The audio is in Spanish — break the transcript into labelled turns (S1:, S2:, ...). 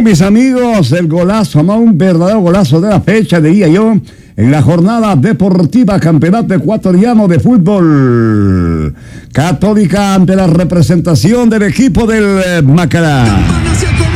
S1: mis amigos, el golazo, no, un verdadero golazo de la fecha, diría yo, en la jornada deportiva Campeonato Ecuatoriano de Fútbol. Católica ante la representación del equipo del Macará.